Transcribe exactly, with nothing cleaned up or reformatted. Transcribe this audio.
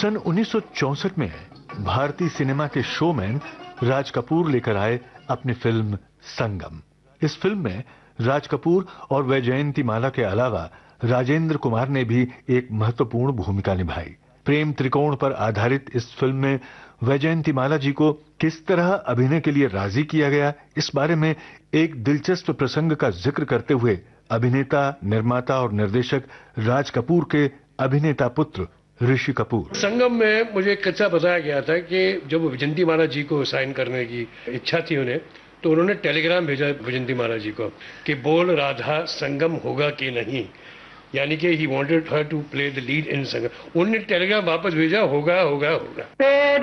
सन उन्नीस सौ चौसठ में भारतीय सिनेमा के शोमैन राज कपूर लेकर आए अपनी फिल्म संगम। इस फिल्म में राज कपूर और वैजयंती माला के अलावा राजेंद्र कुमार ने भी एक महत्वपूर्ण भूमिका निभाई। प्रेम त्रिकोण पर आधारित इस फिल्म में वैजयंती माला जी को किस तरह अभिनय के लिए राजी किया गया, इस बारे में एक दिलचस्प प्रसंग का जिक्र करते हुए अभिनेता, निर्माता और निर्देशक राज कपूर के अभिनेता पुत्र ऋषि कपूर। संगम में मुझे कच्चा बताया गया था कि जब वैजयंती माला जी को साइन करने की इच्छा थी उन्हें, तो उन्होंने टेलीग्राम भेजा वैजयंती माला जी को कि बोल राधा संगम होगा कि नहीं, यानी कि he wanted her to play the lead in संगम। उन्होंने टेलीग्राम वापस भेजा, होगा होगा होगा।